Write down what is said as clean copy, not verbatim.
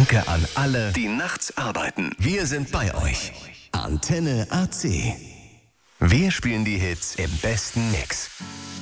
Danke an alle, die nachts arbeiten. Wir sind bei euch. Antenne AC. Wir spielen die Hits im besten Mix.